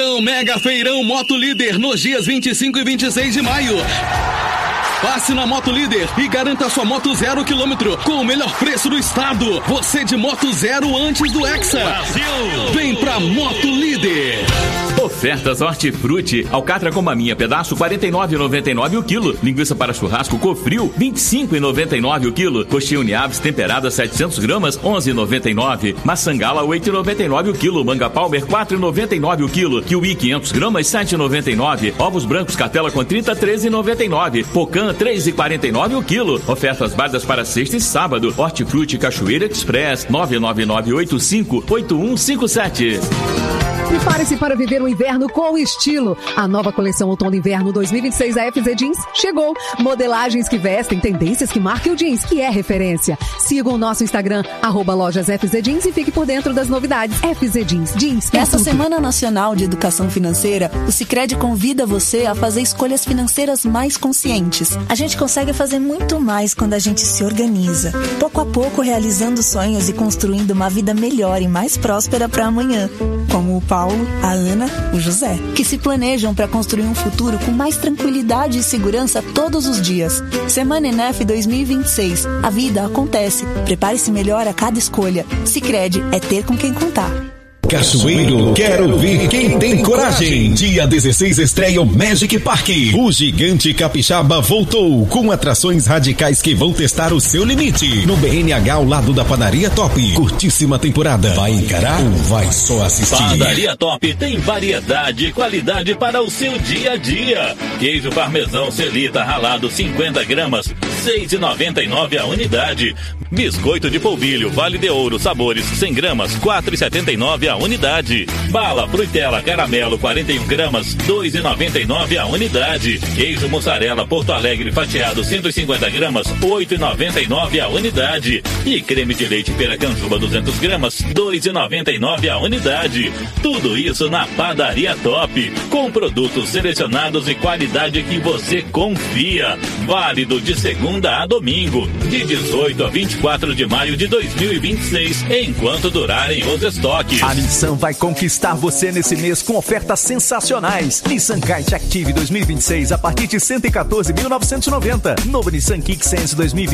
Mega Feirão Moto Líder nos dias 25 e 26 de maio. Passe na Moto Líder e garanta sua moto 0 km com o melhor preço do estado. Você de moto zero antes do Hexa. Brasil! Vem pra Moto Líder. Ofertas Hortifruti. Alcatra com maminha pedaço 49,99 o quilo. Linguiça para churrasco Cofril 25,99 o quilo. Coxinha Uniaves temperada 700 gramas 11,99. Maçangala 8,99 o quilo. Manga Palmer 4,99 o quilo. Kiwi 500 gramas 7,99. Ovos brancos Cartela com 30 13,99. Pocan 3,49 o quilo. Ofertas válidas para sexta e sábado. Hortifruti Cachoeira Express 999858157. Prepare-se para viver o inverno com estilo. A nova coleção Outono Inverno 2026 da FZ Jeans chegou. Modelagens que vestem, tendências que marquem o jeans, que é referência. Siga o nosso Instagram, @lojasfzjeans e fique por dentro das novidades. FZ Jeans. Nesta Semana Nacional de Educação Financeira, o Sicredi convida você a fazer escolhas financeiras mais conscientes. A gente consegue fazer muito mais quando a gente se organiza. Pouco a pouco realizando sonhos e construindo uma vida melhor e mais próspera para amanhã. Como o Paulo, a Ana, o José, que se planejam para construir um futuro com mais tranquilidade e segurança todos os dias. Semana ENEF 2026. A vida acontece. Prepare-se melhor a cada escolha. Sicredi é ter com quem contar. Cachoeiro quer ouvir quem tem coragem. Dia 16 estreia o Magic Park. O gigante capixaba voltou com atrações radicais que vão testar o seu limite. No BNH ao lado da Padaria Top. Curtíssima temporada. Vai encarar ou vai só assistir? Padaria Top tem variedade e qualidade para o seu dia a dia. Queijo parmesão Celita ralado 50 gramas, 6,99 a unidade. Biscoito de polvilho Vale de Ouro sabores 100 gramas, 4,79 a unidade. Bala Fruitela caramelo 41 gramas, 2,99 a unidade. Queijo mussarela Porto Alegre fatiado 150 gramas, 8,99 a unidade. E creme de leite Piracanjuba 200 gramas, 2,99 a unidade. Tudo isso na Padaria Top, com produtos selecionados e qualidade que você confia. Válido de segunda a domingo, de 18 a 24 de maio de 2026, enquanto durarem os estoques. A Nissan vai conquistar você nesse mês com ofertas sensacionais. Nissan Kite Active 2026 a partir de 114.990. Novo Nissan Kick Sense 2026